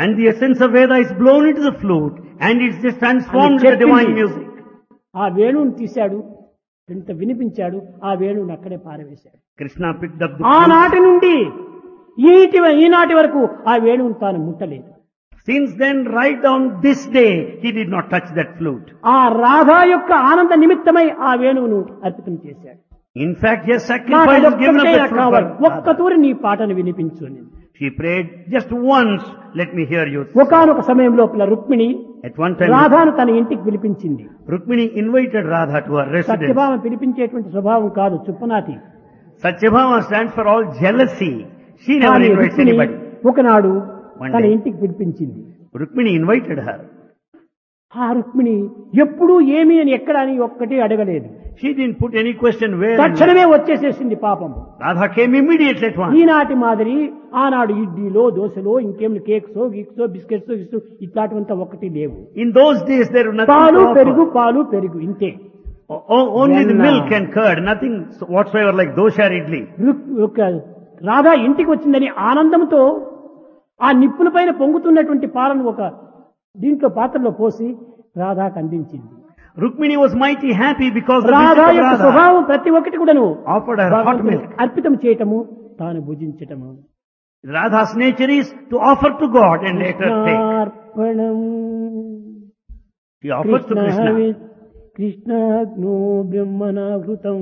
And the essence of Veda is blown into the flute and it's just transformed into divine music. ఆ వేణువుని తీశాడు, ఇంత వినిపించాడు, ఆ వేణువుని అక్కడే పారవేశాడు. Krishna picked up the flute. ఆనాటి నుండి ఈనాటి వరకు ఆ వేణువుని తాను ముట్టలేదు. Since then, right down this day, he did not touch that flute. ఆ రాధా యొక్క ఆనంద నిమిత్తమై ఆ వేణువును అర్పితం చేశాడు. In fact, yes, sacrifice was given up that flute. ఒక్క తూరి నీ పాటను వినిపించు అని. She prayed just once, let me hear you. ఒకానొక సమయం లోపల రుక్మిణి At one time, రాధాను తన ఇంటికి పిలిపించింది. Rukmini invited Radha to her residence. Satyabhama పిలిపించేటువంటి స్వభావం కాదు, చుప్పనాతి. Satyabhama stands for all jealousy. She never కానీ invites రుక్మిణి anybody. ఒకనాడు One తన day. ఇంటికి పిలిపించింది. Rukmini invited her. ఆ రుక్మిణి ఎప్పుడూ ఏమి అని ఎక్కడ అని ఒక్కటి అడగలేదు. She didn't put any question where. and తక్షణమే వచ్చేసేసింది పాపం. Radha came immediately at once. ఈనాటి మాదిరి ఆనాడు ఇడ్లీలో దోశలో ఇంకేమి కేక్సో గీక్సో బిస్కెట్స్ ఇట్లాంటివంతా ఒకటి లేవు. In those days, there was nothing పాలు to offer. పెరుగు ఇంతే. Only the When, milk and curd, nothing whatsoever like dosha or idli. Radha ఇంటికి వచ్చిందని ఆనందంతో ఆ నిప్పుల పైన పొంగుతున్నటువంటి పాలను ఒక దీంట్లో పాత్రలో పోసి రాధాకు అందించింది. Rukmini was mighty happy because the Radha visit of యొక్క Radha స్వభావం ప్రతి ఒక్కటి కూడాను offered her hot milk. అర్పితం చేయటము, తాను భుజించటము. Radha's nature is to offer to God and later take. కృష్ణార్పణం She offers to Krishna. కృష్ణాగ్నో బ్రహ్మణావృతం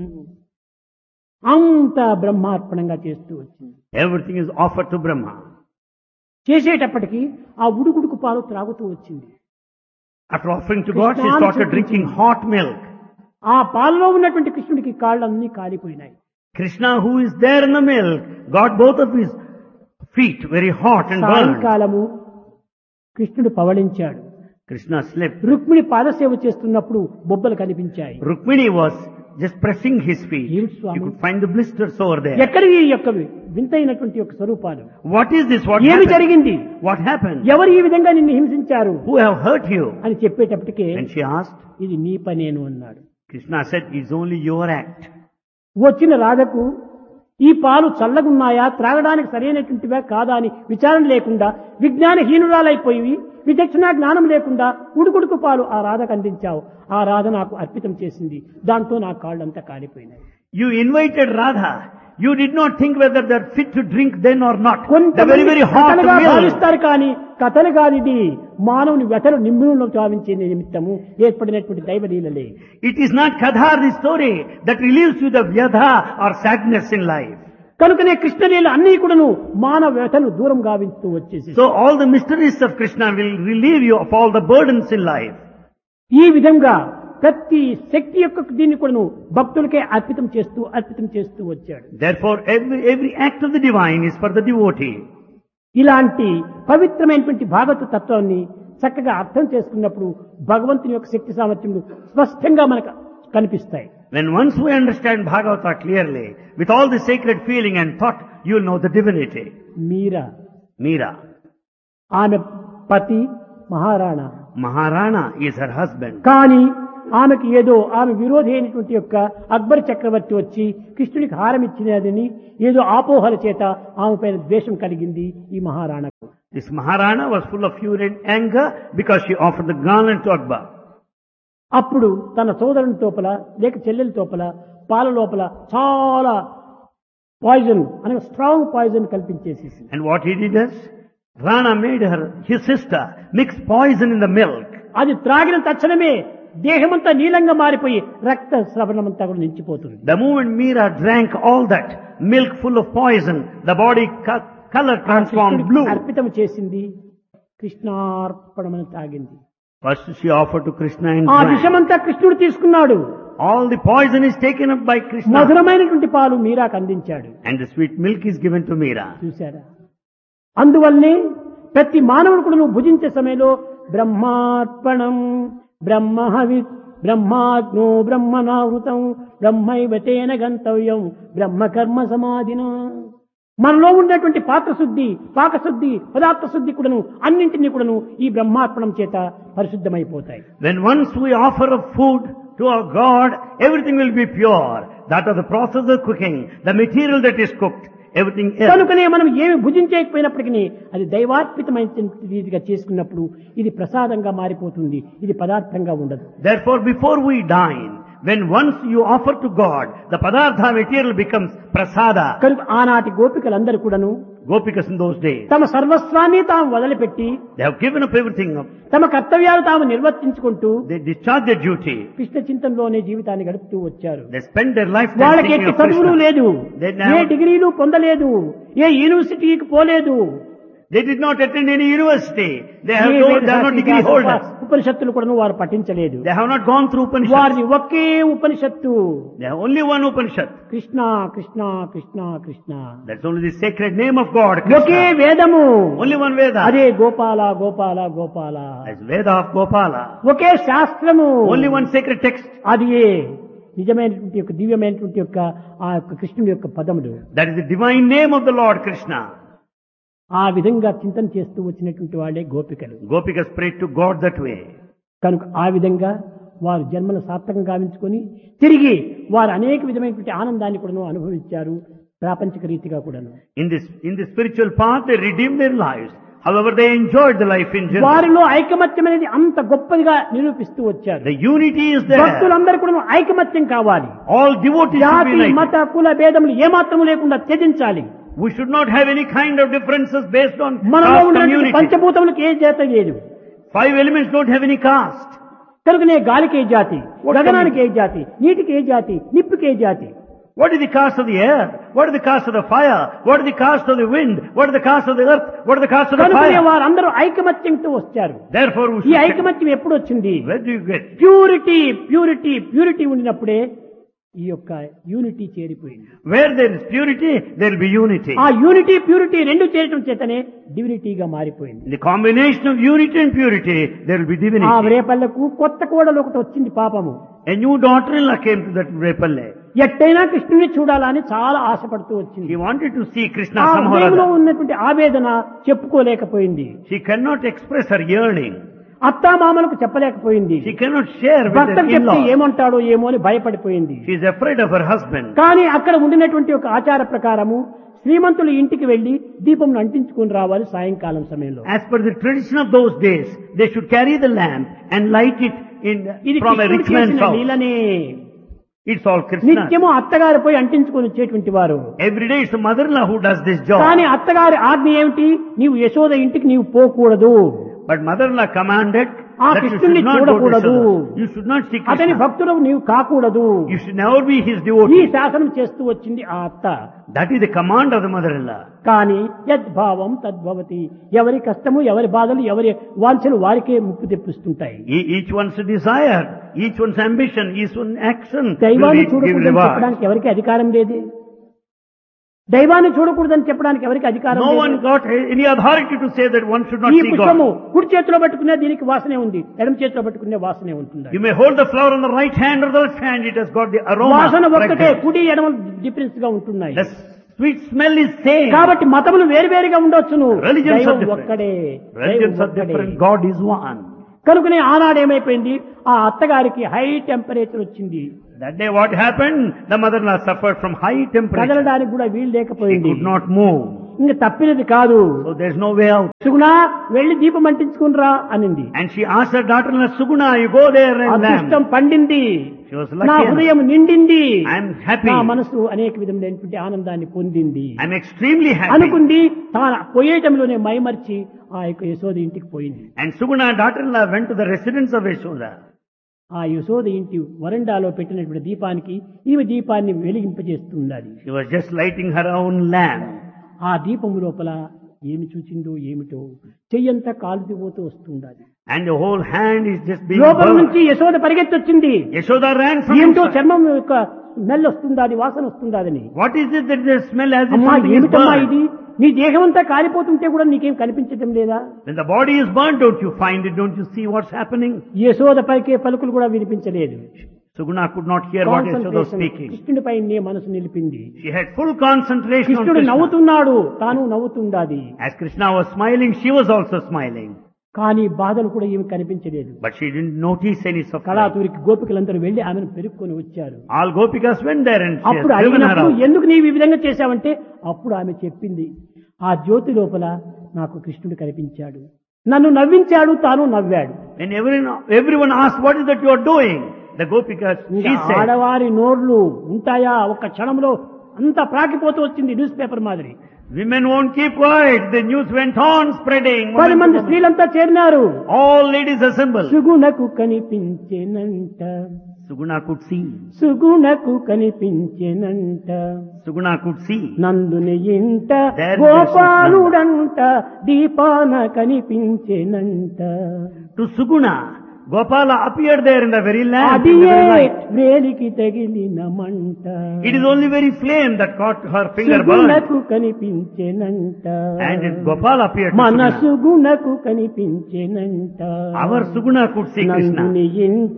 అంత బ్రహ్మార్పణంగా చేస్తూ వచ్చింది. Everything is offered to Brahma. చేసేటప్పటికి ఆ ఉడుకుడుకు పాలు త్రాగుతూ వచ్చింది. After offering to God, she started drinking hot milk. ఆ పాలలో ఉన్నటువంటి కృష్ణుడికి కాళ్ళన్నీ కాలిపోయినాయి. Krishna, who is there in the milk, got both of his feet very hot and burned. సాయంకాలము కృష్ణుడు పవళించాడు. Krishna slept. రుక్మిణి పాదసేవ చేస్తున్నప్పుడు బొబ్బలు కనిపించాయి. Rukmini was just pressing his feet. Yes, You Swami. could find the blisters over there. ఎక్కడి ఈ యొక్క వింతైనటువంటి యొక్క స్వరూపాలు? What is this? What ఏమి happened? జరిగింది? What happened? ఎవరు ఈ విధంగా నిన్ను హింసించారు Who have hurt you? అని చెప్పేటప్పటికే And she asked. ఇది నీ పనేను అన్నాడు. Krishna said, it's only your act. వచ్చిన రాధకు ఈ పాలు చల్లగున్నాయా, త్రాగడానికి సరైనటువంటివా కాదా అని విచారణ లేకుండా విజ్ఞానహీనురాలైపోయి విచక్షణ జ్ఞానం లేకుండా ఉడుకుడుకు పాలు ఆ రాధకు అందించావు. ఆ రాధ నాకు అర్పితం చేసింది. దాంతో నా కాళ్ళంతా కాలిపోయినాయి. You invited Radha. You did not think whether they're fit to drink then or not. The కొంతమంది very, very hot కథలుగా milk. భావిస్తారు కానీ కథలు కానిది మానవుని వ్యతలు నిమ్ములను చావించే నిమిత్తము ఏర్పడినటువంటి దైవలీలలే. It is not Kadhar, the story, that relieves you the vyadha or sadness in life. కనుకనే కృష్ణలీల అన్ని కూడాను మానవ వ్యతను దూరం గావిస్తూ వచ్చేసి So all the mysteries of Krishna will relieve you of all the burdens in life. ఈ విధంగా ప్రతి శక్తి యొక్క దీన్ని కూడాను భక్తులకే అర్పితం చేస్తూ వచ్చాడు. Therefore, every act of the divine is for the devotee. ఇలాంటి పవిత్రమైనటువంటి భాగవత తత్వాన్ని చక్కగా అర్థం చేసుకున్నప్పుడు భగవంతుని యొక్క శక్తి సామర్థ్యములు స్పష్టంగా మనకు కనిపిస్తాయి. When once we understand Bhagavata clearly, with all the sacred feeling and thought, you will know the divinity. Meera. ఆమె పతి Maharana. Maharana is her husband. కానీ ఆమెకి ఏదో ఆమె విరోధి అయినటువంటి యొక్క అక్బర్ చక్రవర్తి వచ్చి కృష్ణుడికి హారం ఇచ్చినదని ఏదో ఆపోహల చేత ఆమె పైన ద్వేషం కలిగింది ఈ మహారాణకు. This Maharana was full of fury and anger because she offered the garland to Akbar. అప్పుడు తన సోదరుని తోపల లేక చెల్లెల తోపల పాల లోపల చాలా పాయిజన్ అనే strong poison కల్పించేసేసి. And what he did is, Rana made his sister, mix poison in the milk. అది త్రాగిన తక్షణమే దేహమంతా నీలంగా మారిపోయి రక్త స్రవణమంతా కూడా నిలిచిపోతుంది. The moment Meera drank all that milk full of poison, the body color transformed blue. అర్పితం చేసింది, కృష్ణార్పణమని తాగింది. First she offered to Krishna and ఆ drank. విషమంతా కృష్ణుడు తీసుకున్నాడు. All the poison is taken up by Krishna. మధురమైనటువంటి పాలు మీరాకు అందించాడు. And the sweet milk is given to Meera. చూశారా? అందువల్లనే ప్రతి మానవుడు కూడా నువ్వు భుజించే సమయంలో బ్రహ్మార్పణం బ్రహ్మహవి బ్రహ్మాగ్నో బ్రహ్మనావృతం బ్రహ్మైవతేన గంతవ్యం బ్రహ్మకర్మ సమాధిన. మనలో ఉన్నటువంటి పాత్రశుద్ధి, పాకశుద్ధి, పదార్థ శుద్ధి కూడాను అన్నింటినీ కూడాను ఈ బ్రహ్మార్పణం చేత పరిశుద్ధమైపోతాయి. When once we offer a food to our God, everything will be pure. That is the process of cooking, the material that is cooked, everything else. కనుకనే మనం ఏమి భుజించకపోయినప్పటికీ అది దైవార్పితమైన రీతిగా చేసుకున్నప్పుడు ఇది ప్రసాదంగా మారిపోతుంది, ఇది పదార్థంగా ఉండదు. Therefore, before we dine, when once you offer to God, the padartha material becomes prasada. కనుక ఆనాటి గోపికలందరూ కూడాను Gopikas in those days, తమ సర్వస్వాన్ని తాము వదిలిపెట్టి they have given up everything up. తమ కర్తవ్యాలు తాము నిర్వర్తించుకుంటూ They discharge their duty. Krishna చింతనలోనే జీవితాన్ని గడుపుతూ వచ్చారు. They spend their life వాళ్ళకి thinking ఎట్టి of చదువులు Krishna. లేదు, They never- ఏ డిగ్రీలు పొందలేదు, ఏ యూనివర్సిటీకి పోలేదు, They did not attend any university. They have A no, వేద they are not శాస్త్ర degree holders. ఉపనిషత్తులు కూడా వారు పఠించలేదు. They have not gone through Upanishads. వారిని ఒకే ఉపనిషత్తు They have only one Upanishad. Krishna Krishna Krishna Krishna, That's only the sacred name of God, okay Krishna. వేదము, Only one Veda. అదే Gopala Gopala Gopala, That's Veda of Gopala. ఒకే శాస్త్రము, Only one sacred text. అది నిజమైనటువంటి యొక్క దివ్యమైనటువంటి యొక్క ఆ యొక్క కృష్ణుడి యొక్క పదములు. That is the divine name of the Lord Krishna. ఆ విధంగా చింతన చేస్తూ వచ్చినటువంటి వాళ్ళే గోపికలు. Gopikas prayed to God that way. కనుక ఆ విధంగా వారు జన్మను సార్థకం గావించుకొని తిరిగి వారు అనేక విధమైనటువంటి ఆనందాన్ని కూడాను అనుభవించారు, ప్రాపంచిక రీతిగా కూడాను. In this spiritual path, they redeemed their lives. However, they enjoyed the life in general. వారిలో ఐకమత్యం అనేది అంత గొప్పదిగా నిరూపిస్తూ వచ్చారు. The unity is there. భక్తులందరూ కూడా ఐకమత్యం కావాలి. All devotees should be జాతి united. మత కుల భేదములు ఏమాత్రము లేకుండా త్యజించాలి. We should not have any kind of differences based on మనలో caste ఉన్నటువంటి community. పంచభూతములకు ఏ జాత లేదు. 5 elements don't have any caste. కనుకనే గాలికి ఏ జాతి, గగనానికి ఏ జాతి, నీటికి ఏ జాతి, నిప్పుకి ఏ జాతి. What is the caste of the air? What is the caste of the fire? What is the caste of the wind? What is the caste of the earth? What is the caste of the కనుకనే fire? వారందరూ ఐకమత్యంతో వచ్చారు. Therefore, we ఈ should... ఐకమత్యం ఎప్పుడు వచ్చింది? Where do you get? Purity purity purity ఉండినప్పుడే ఈ యొక్క unity చేరిపోయింది. Where there is purity, there will be unity. ఆ యూనిటీ ప్యూరిటీ రెండు చేరటం చేతనే డివినిటీగా మారిపోయింది. In the combination of unity and purity, there will be ఆ divinity. రేపల్లకు కొత్త కోడలు ఒకటి వచ్చింది పాపము. A new daughter-in-law came to that Repalle. ఎట్టైనా కృష్ణుని చూడాలని చాలా ఆశపడుతూ వచ్చింది. She wanted to see Krishna ఆ somehow or హృదయంలో other. ఉన్నటువంటి ఆవేదన చెప్పుకోలేకపోయింది. She cannot express her yearning. అత్తామామలకు చెప్పలేకపోయింది. She cannot share with her భర్తకు చెప్తే in-laws. ఏమంటాడో ఏమో అని భయపడిపోయింది. She is afraid of her husband. కానీ అక్కడ ఉండినటువంటి ఒక ఆచార ప్రకారము శ్రీమంతులు ఇంటికి వెళ్లి దీపం అంటించుకుని రావాలి సాయంకాలం సమయంలో. As per the tradition of those days, they should carry the lamp and light it ఇది from a కృష్ణుడు rich man's చేసిన house. లీలనే. It's all Krishna. నిత్యము అత్తగారు పోయి అంటించుకొని వచ్చేటువంటి వారు. Every day it's the mother-in-law who does this job. కానీ అత్తగారి ఆజ్ఞ ఏమిటి? నీవు యశోద ఇంటికి నీవు పోకూడదు, But mother-in-law commanded ఆ that you కృష్ణుని should not go to చూడకూడదు, Yashoda. You should not see అతని Krishna. భక్తుడు నీవు కాకూడదు. You should never be his ఈ devotee. శాసనం చేస్తూ వచ్చింది ఆ అత్త. That is the command of the mother-in-law. కానీ యద్భావం తద్భవతి, ఎవరి కష్టము ఎవరి బాధలు ఎవరి వాంఛలు వారికే ముప్పు తెప్పిస్తుంటాయి. Each one's desire, each one's ambition, each one's action will దైవాన్ని give చూడకూడదని reward. చెప్పడానికి ఎవరికి అధికారం లేదు. దైవాన్ని చూడకూడదని చెప్పడానికి ఎవరికి అధికారం No one లేదు. got any authority to say that one should not ఈ see పుష్పము God. కుడి చేతిలో పట్టుకునే దీనికి వాసనే ఉంది, ఎడమ చేతిలో పట్టుకునే వాసనే ఉంటుంది. You may hold the flower on the right hand or the left hand, it has got the aroma. వాసన ఒక్కటే, fragrance. కుడి ఎడమ డిఫరెన్స్ గా ఉంటున్నాయి. The sweet smell is same. కాబట్టి మతములు వేరువేరుగా ఉండొచ్చును, Religions are దైవం different. ఒక్కడే. Religions దైవం are ఒక్కడే. different. God is one. కనుకనే ఆనాడు ఏమైపోయింది, ఆ అత్తగారికి హై టెంపరేచర్ వచ్చింది. That day what happened? The mother-in-law suffered from high temperature. కదలడానికి కూడా వీలు She లేకపోయింది. could not move. ఇంకా తప్పినది కాదు. So there's no way out. సుగుణ వెళ్లి దీపం అంటించుకునిరా అనింది. And she asked her daughter-in-law, Suguna, you go there and అదృష్టం lamb. పండింది, She was నా lucky. హృదయం నిండింది, I'm happy. నా మనసు అనేక విధమైనటువంటి ఆనందాన్ని పొందింది I'm extremely happy. అనుకుంది. తాను పోయేటంలోనే మైమర్చి ఆ యొక్క యశోద ఇంటికి పోయింది. And Suguna, daughter-in-law, went to the residence of Yashoda. ఆ యశోద ఇంటి వరండాలో పెట్టినటువంటి దీపానికి ఈమె దీపాన్ని వెలిగింపజేస్తున్నది. She was just lighting her own lamp. ఆ దీపము లోపల ఏమి చూచిందో ఏమిటో చెయ్యంతా కాల్చిపోతూ వస్తుండాలి. And the whole hand is just being లోపల burned. నుంచి యశోద పరిగెత్తొచ్చింది. Yashoda ran from ఏంటో inside. చర్మం యొక్క స్మెల్ వస్తుందాది, వాసన వస్తుందాదని. What is it that the smell as if అమ్మా something is ఏమిటమ్మా burned? ఇది? నీ దేహం అంతా కాలిపోతుంటే కూడా నీకేం కనిపించటం లేదా? When the body is burnt, don't you find it? Don't you see what's happening? Yashoda పలికే పలుకులు కూడా వినిపించలేదు. Suguna could not hear what Yashoda was speaking. కృష్ణుడిపై నీ మనసు నిలిపింది. She had full concentration on కృష్ణుడు Krishna. నవ్వుతున్నాడు, తాను నవ్వుతుండాది. As Krishna was smiling, she was also smiling. కానీ బాధలు కూడా ఏమి కనిపించలేదు. But she didn't notice any suffering. కళాతూరికి గోపికలందరూ వెళ్లి ఆమెను పెరుక్కొని వచ్చారు. All gopikas went there and she has అప్పుడు driven her అడిగినప్పుడు out. ఎందుకు నీవు ఈ విధంగా చేశావంటే అప్పుడు ఆమె చెప్పింది, ఆ జ్యోతి లోపల నాకు కృష్ణుడు కనిపించాడు, నన్ను నవ్వించాడు, తాను నవ్వాడు. When everyone asked, what is that you are doing? The gopikas, she said, ఆడవారి నోర్లు ఉంటాయా? ఒక్క క్షణంలో అంతా ప్రాకిపోతూ వచ్చింది న్యూస్ పేపర్ మాదిరి. women won't keep quiet. The news went on spreading. 10 మంది స్త్రీలంతా చేరినారు. All ladies assembled. సుగుణకు కనిపించేనంట, Suguna could see. సుగుణకు కనిపించేనంట, Suguna could see. నందుని ఇంట There గోపాలుడంట, దీపాన కనిపించేనంట. To Suguna, Gopala appeared there in the very lamp, in the అదియే very light. వేలికి తగిలిన మంట, It is only very flame that caught her finger burned. సుగుణకు కనిపించేనంట, And Gopala appeared to మన Suguna. సుగుణకు కనిపించేనంట. Our Suguna could see Krishna. నందుని ఇంట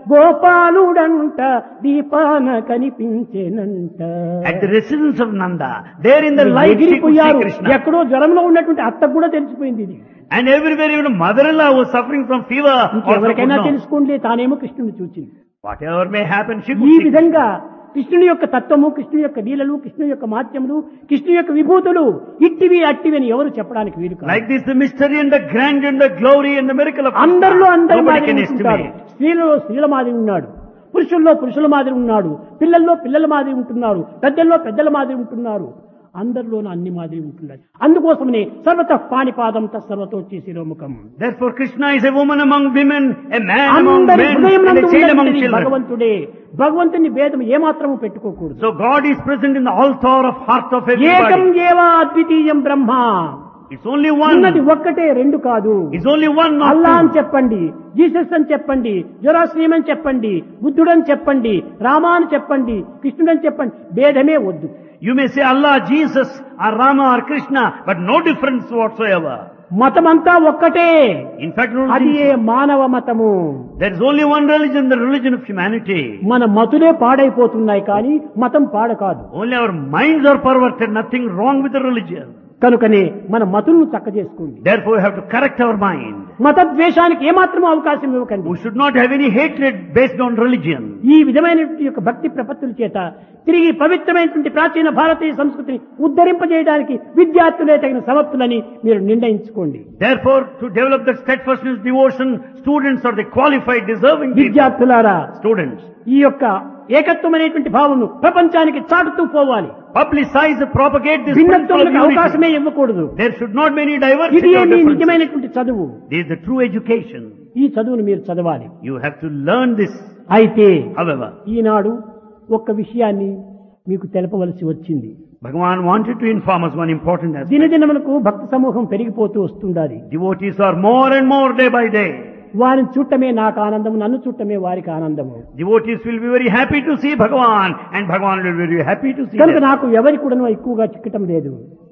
గోపాలుడంట, దీపాన కనిపించేనంట. At the residence of Nanda, there in the light she could see ఎగిరిపోయారు. Krishna. ఎక్కడో జ్వరంలో ఉన్నటువంటి అత్తకు కూడా తెలిసిపోయింది ఇది. And everywhere even mother-in-law was suffering from fever. Also could ఎవరికైనా know. తెలుసుకోండి, తానేమో కృష్ణుని చూచింది. Whatever may happen, she ఈ could see Krishna. విధంగా కృష్ణుని యొక్క తత్వము, కృష్ణుని యొక్క లీలలు, కృష్ణుని యొక్క మాధ్యములు, కృష్ణుని యొక్క విభూతులు ఇట్టివి అట్టివి అని ఎవరు చెప్పడానికి వీలు కాదు. Like this, the mystery and the grandeur and the glory and the miracle of అందరిలో Krishna, అందరి nobody మాదిరి can ఉంటుంటారు. estimate. స్త్రీలలో స్త్రీల మాదిరి ఉన్నాడు, పురుషుల్లో పురుషుల మాదిరి ఉన్నాడు, పిల్లల్లో పిల్లల మాదిరి ఉంటున్నారు, పెద్దల్లో పెద్దల మాదిరి ఉంటున్నారు. అందరిలోనూ అన్ని మాదిరి ఉంటున్నారు. అందుకోసమనే సర్వత పాణిపాదం తత్సర్వతో శిరోముఖం. Therefore, Krishna is a woman among women, a man among అందరి men, హృదయం and a నందు child among ఉన్నటువంటి children. భగవంతుడే. భగవంతుని భేదం ఏమాత్రము పెట్టుకోకూడదు. So God is present in the altar of heart of ఏకం everybody. ఏవా అద్వితీయం బ్రహ్మ. It's only one. ఉన్నది ఒక్కటే, రెండు కాదు. It's only one, not అల్లా అని two. చెప్పండి, జీసస్ అని చెప్పండి, జొరాస్ట్రియం అని చెప్పండి, బుద్ధుడని చెప్పండి, రామా అని చెప్పండి, కృష్ణుడని చెప్పండి, భేదమే వద్దు. You may say Allah, Jesus, or Rama, or Krishna, but no difference whatsoever. మతమంతా ఒక్కటే. In fact, అది ఏ మానవ మతము. there is only one religion, the religion of humanity. మన మతులే పాడైపోతున్నాయి కానీ మతం పాడ కాదు. Only our minds are perverted, nothing wrong with the religion. కనుకనే మన మతులను చక్క చేసుకోండి. Therefore, we have to correct our mind. మత ద్వేషానికి ఏమాత్రం అవకాశం ఇవ్వకండి. We should not have any hatred based on religion. ఈ విధమైనటువంటి యొక్క భక్తి ప్రపత్తుల చేత తిరిగి పవిత్రమైనటువంటి ప్రాచీన భారతీయ సంస్కృతిని ఉద్ధరింపజేయడానికి విద్యార్థులే తగిన సమర్థులని మీరు నిర్ణయించుకోండి. Therefore, to develop that steadfastness, devotion, students are the qualified, deserving people. విద్యార్థులారా, Students, ఈ యొక్క ఏకత్వమైనటువంటి భావమును ప్రపంచానికి చాటుతూ పోవాలి. publicize, propagate this principle of భిన్నత్వములకు unity. అవకాశమే ఇవ్వకూడదు. There should not be any ఇది diversity or మీ differences. నిజమైనటువంటి చదువు. This is the true education. ఈ చదువును మీరు చదవాలి. You have to learn this. అయితే However, ఈనాడు ఒక్క విషయాన్ని మీకు తెలపవలసి వచ్చింది. Bhagavan wanted to inform us one important aspect. దినదినములకు భక్త సమూహం పెరిగిపోతూ వస్తుండాలి. Devotees are more and more day by day. వారిని చూడటమే నాకు ఆనందము, నన్ను చూడటమే వారికి ఆనందము. Devotees will be very happy to see Bhagavan, and Bhagavan will be very happy to see కనుక them. నాకు ఎవరి కూడాను ఎక్కువగా చిక్కటం లేదు,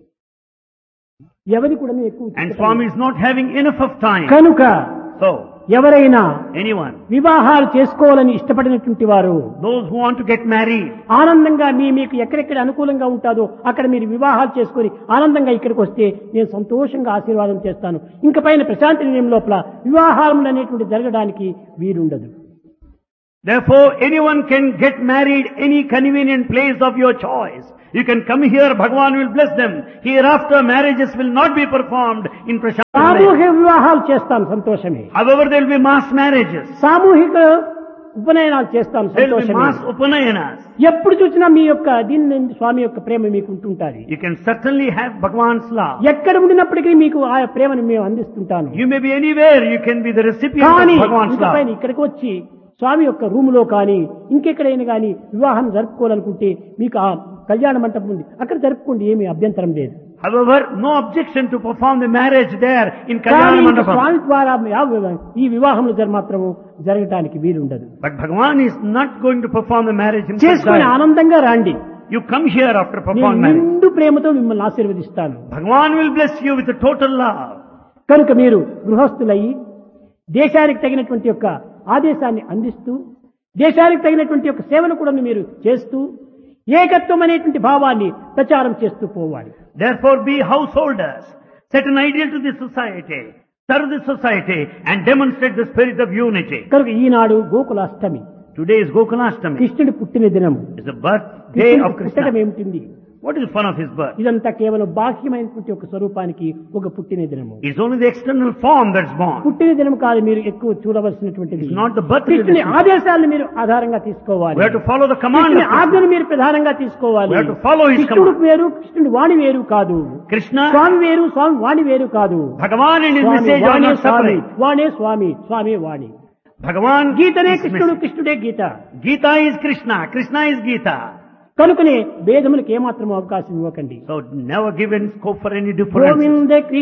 ఎవరి కూడాను ఎక్కువ And చిక్కటం Swami లేదు. is not having enough of time. కనుక So, ఎవరైనా anyone, వివాహాలు చేసుకోవాలని ఇష్టపడినటువంటి వారు those who want to get married, ఆనందంగా మీకు ఎక్కడెక్కడ అనుకూలంగా ఉంటాదో అక్కడ మీరు వివాహాలు చేసుకొని ఆనందంగా ఇక్కడికి వస్తే నేను సంతోషంగా ఆశీర్వాదం చేస్తాను. ఇంక పైన ప్రశాంతి నిలయం లోపల వివాహాలు అనేటువంటి జరగడానికి వీలుండదు. therefore anyone can get married any convenient place of your choice. You can come here, Bhagavan will bless them. Hereafter marriages will not be performed in Prashant. సామూహిక వివాహాలు చేస్తాను, సంతోషమే. However, there will be mass marriages. సామూహిక ఉపనయనాలు చేస్తాను, There will be సంతోషమే. mass upanayanas. ఎప్పుడు చూసినా మీ యొక్క దీని స్వామి యొక్క ప్రేమ మీకు ఉంటుంటారు. You can certainly have Bhagavan's love. ఎక్కడ ఉండినప్పటికీ మీకు ఆ ప్రేమను మేము అందిస్తుంటాను. You may be anywhere, you can be the recipient కానీ of Bhagavan's ఇంక పైన love. ఇక్కడికి వచ్చి స్వామి యొక్క రూములో కానీ ఇంకెక్కడైనా కానీ వివాహం జరుపుకోవాలనుకుంటే మీకు ఆ కళ్యాణ మంటపం ఉంది, అక్కడ జరుపుకోండి, ఏమీ అభ్యంతరం లేదు. However, no objection to perform the marriage there in కానీ Kalyana ఇంక Mandapam. స్వామి ద్వారా ఈ వివాహంలో మాత్రము జరగటానికి వీలుండదు. But Bhagavan is not going to perform the marriage in చేసుకుని Kalyana. ఆనందంగా రండి. You come here after నేను performing marriage. నిండు ప్రేమతో మిమ్మల్ని ఆశీర్వదిస్తాను. Bhagavan will bless you with a total love. కనుక మీరు గృహస్థులయ్యి దేశానికి తగినటువంటి యొక్క ఆదేశాన్ని అందిస్తూ దేశానికి తగినటువంటి యొక్క సేవను కూడా మీరు చేస్తూ ఏకత్వం అనేటువంటి భావాన్ని ప్రచారం చేస్తూ పోవాలి. Therefore, be householders. Set an ideal to the society. serve the society and demonstrate the spirit of unity. కనుక ఈనాడు గోకులాష్టమి, Today is Gokulashtami. కృష్ణుడి పుట్టిన దినము. It's the birthday కృష్ణుడి of పుట్టడం Krishna. ఏమిటింది? What is the fun of his birth? ఇదంతా కేవలం బాహ్యమైనటువంటి ఒక స్వరూపానికి ఒక పుట్టిన దినము. It's only the external form that's born. పుట్టిన దినం కాదు మీరు ఎక్కువ చూడవలసినటువంటిది. It's not the birthday. కృష్ణుని ఆదేశాలను మీరు ఆధారంగా తీసుకోవాలి. We have to follow the command కృష్ణుని of Krishna. ఆజ్ఞను మీరు ప్రధానంగా తీసుకోవాలి. We have to follow his కృష్ణుడు command. వేరు, కృష్ణుడు వాణి వేరు కాదు. Krishna, స్వామి వేరు, స్వామి వాణి వేరు కాదు. Bhagavan and his Swamy message are వాణే not Swamy, separate. వాణే Swamy, Swamy Vani. Bhagavan గీతనే is కృష్ణుడు, message. కృష్ణుడే గీత. Gita is Krishna. Krishna is Gita. కనుకనే భేదములకు ఏమాత్రం అవకాశం ఇవ్వకండి. So never give any scope for any difference. Govinda